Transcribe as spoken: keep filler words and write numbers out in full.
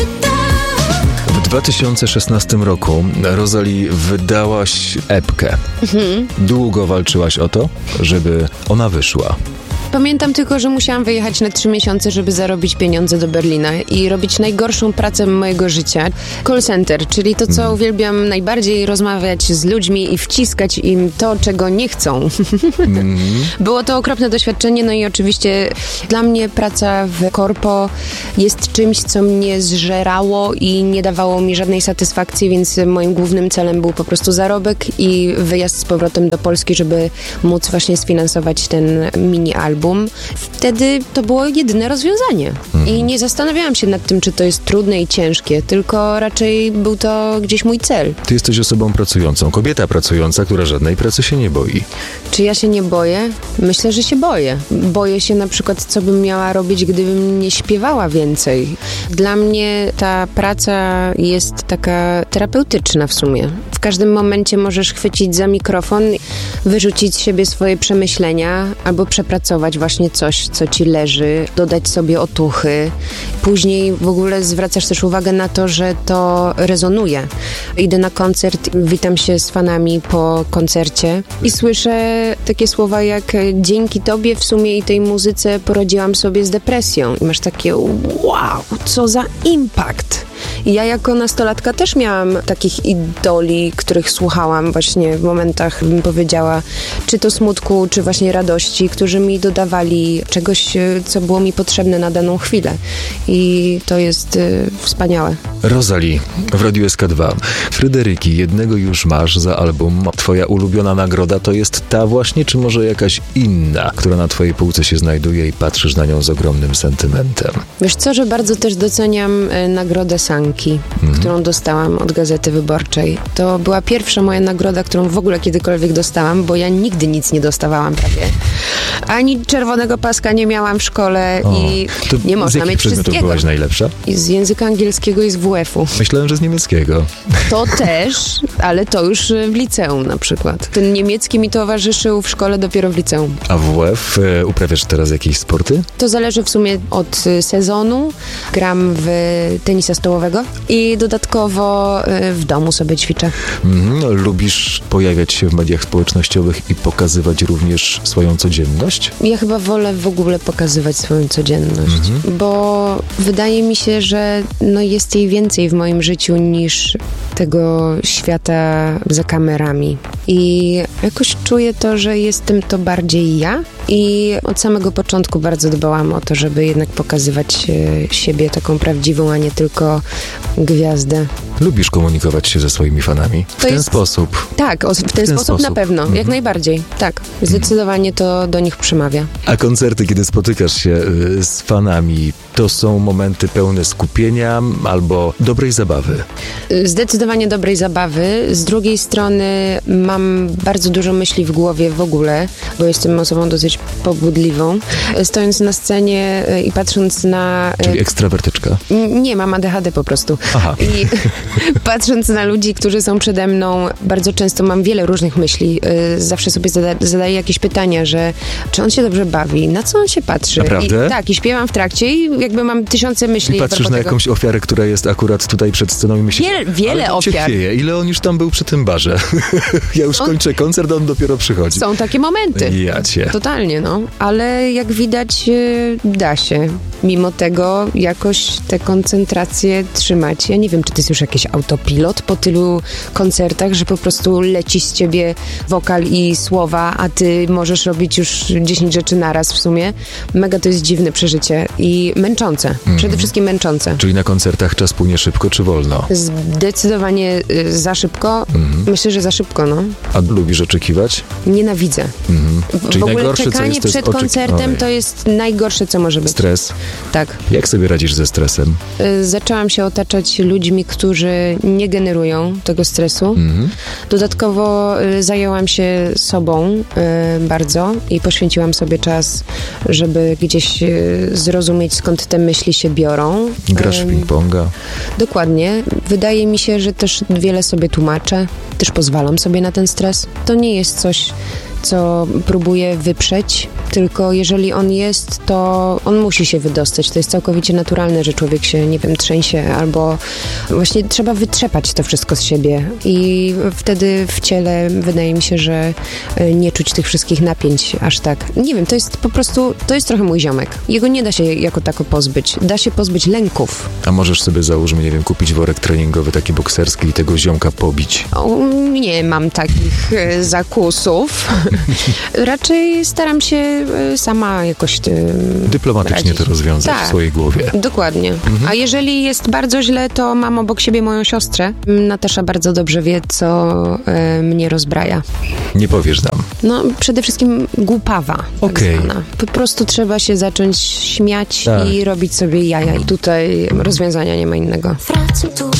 czy tak. W dwa tysiące szesnastym roku, Rosalie, wydałaś epkę. Mhm. Długo walczyłaś o to, żeby ona wyszła. Pamiętam tylko, że musiałam wyjechać na trzy miesiące, żeby zarobić pieniądze do Berlina i robić najgorszą pracę mojego życia. Call center, czyli to, co uwielbiam najbardziej, rozmawiać z ludźmi i wciskać im to, czego nie chcą. Mm. Było to okropne doświadczenie, no i oczywiście dla mnie praca w korpo jest czymś, co mnie zżerało i nie dawało mi żadnej satysfakcji, więc moim głównym celem był po prostu zarobek i wyjazd z powrotem do Polski, żeby móc właśnie sfinansować ten mini album. Wtedy to było jedyne rozwiązanie. Mm. I nie zastanawiałam się nad tym, czy to jest trudne i ciężkie, tylko raczej był to gdzieś mój cel. Ty jesteś osobą pracującą, kobieta pracująca, która żadnej pracy się nie boi. Czy ja się nie boję? Myślę, że się boję. Boję się na przykład, co bym miała robić, gdybym nie śpiewała więcej. Dla mnie ta praca jest taka terapeutyczna w sumie. W każdym momencie możesz chwycić za mikrofon, wyrzucić z siebie swoje przemyślenia albo przepracować właśnie coś, co ci leży, dodać sobie otuchy. Później w ogóle zwracasz też uwagę na to, że to rezonuje. Idę na koncert, witam się z fanami po koncercie i słyszę takie słowa jak dzięki tobie w sumie i tej muzyce poradziłam sobie z depresją. I masz takie wow, co za impact. I ja jako nastolatka też miałam takich idoli, których słuchałam właśnie w momentach, bym powiedziała, czy to smutku, czy właśnie radości, którzy mi dodawali czegoś, co było mi potrzebne na daną chwilę. I to jest y, wspaniałe. Rosalie, w Radiu S K dwa. Fryderyki, jednego już masz za album. Twoja ulubiona nagroda to jest ta właśnie, czy może jakaś inna, która na twojej półce się znajduje i patrzysz na nią z ogromnym sentymentem? Wiesz co, że bardzo też doceniam y, nagrodę Sanki, mhm. którą dostałam od Gazety Wyborczej. To była pierwsza moja nagroda, którą w ogóle kiedykolwiek dostałam, bo ja nigdy nic nie dostawałam prawie. Ani czerwonego paska nie miałam w szkole o, i nie można mieć wszystkiego. To byłaś najlepsza? I z języka angielskiego i z W F-u. Myślałem, że z niemieckiego. To też, ale to już w liceum na przykład. Ten niemiecki mi towarzyszył w szkole dopiero w liceum. A w W F e, uprawiasz teraz jakieś sporty? To zależy w sumie od sezonu. Gram w tenisa stołowego i dodatkowo y, w domu sobie ćwiczę. Mm, lubisz pojawiać się w mediach społecznościowych i pokazywać również swoją codzienność? Ja chyba wolę w ogóle pokazywać swoją codzienność, mm-hmm. bo wydaje mi się, że no jest jej więcej w moim życiu niż tego świata za kamerami. I jakoś czuję to, że jestem to bardziej ja i od samego początku bardzo dbałam o to, żeby jednak pokazywać e, siebie taką prawdziwą, a nie tylko gwiazdę. Lubisz komunikować się ze swoimi fanami? W to ten jest... sposób? Tak, o, w ten, w ten sposób, sposób na pewno, mm-hmm. jak najbardziej. Tak, zdecydowanie to do nich przemawia. A koncerty, kiedy spotykasz się y, z fanami, to są momenty pełne skupienia albo dobrej zabawy? Zdecydowanie dobrej zabawy. Z drugiej strony mam bardzo dużo myśli w głowie w ogóle, bo jestem osobą dosyć pobudliwą. Stojąc na scenie i patrząc na... Czyli ekstrawertyczka? Nie, mam A D H D po prostu. Aha. I patrząc na ludzi, którzy są przede mną, bardzo często mam wiele różnych myśli. Zawsze sobie zada- zadaję jakieś pytania, że czy on się dobrze bawi, na co on się patrzy. Naprawdę? I, tak, i śpiewam w trakcie i jakby mam tysiące myśli. I patrzysz na jakąś ofiarę, która jest akurat tutaj przed sceną i myślisz, Wiel, wiele ale ofiar. Chwieje, ile on już tam był przy tym barze? Ja już są, kończę koncert, a on dopiero przychodzi. Są takie momenty. Ja cię. Totalnie, no. Ale jak widać, da się. Mimo tego jakoś tę koncentrację trzymać. Ja nie wiem, czy to jest już jakiś autopilot po tylu koncertach, że po prostu leci z ciebie wokal i słowa, a ty możesz robić już dziesięć rzeczy naraz w sumie. Mega to jest dziwne przeżycie i męczące. Mm. Przede wszystkim męczące. Czyli na koncertach czas płynie szybko czy wolno? Zdecydowanie y, za szybko. Mm. Myślę, że za szybko, no. A lubisz oczekiwać? Nienawidzę. Mm. Czyli w ogóle najgorsze, czekanie co jest, przed to jest koncertem Oj. to jest najgorsze, co może być. Stres? Tak. Jak sobie radzisz ze stresem? Y, zaczęłam się otaczać ludźmi, którzy nie generują tego stresu. Mm. Dodatkowo y, zajęłam się sobą y, bardzo i poświęciłam sobie czas, żeby gdzieś y, zrozumieć, skąd te myśli się biorą. Grasz w ping-ponga? Dokładnie. Wydaje mi się, że też wiele sobie tłumaczę. Też pozwalam sobie na ten stres. To nie jest coś, co próbuję wyprzeć, tylko jeżeli on jest, to on musi się wydostać. To jest całkowicie naturalne, że człowiek się, nie wiem, trzęsie albo właśnie trzeba wytrzepać to wszystko z siebie i wtedy w ciele wydaje mi się, że nie czuć tych wszystkich napięć aż tak. Nie wiem, to jest po prostu, to jest trochę mój ziomek. Jego nie da się jako tako pozbyć. Da się pozbyć lęków. A możesz sobie, załóżmy, nie wiem, kupić worek treningowy taki bokserski i tego ziomka pobić? O, nie mam takich e, zakusów. Raczej staram się e, sama jakoś e, dyplomatycznie radzić. to rozwiązać Tak, w swojej głowie. Dokładnie. Mhm. A jeżeli jest bardzo źle, to mam obok siebie moją siostrę. Natasza bardzo dobrze wie, co e, mnie rozbraja. Nie powiesz nam. No, przede wszystkim głupawa. Okej. Tak zwana. Po prostu trzeba się zacząć śmiać tak. i robić sobie jaja. I tutaj rozwiązania nie ma innego. Fracem tu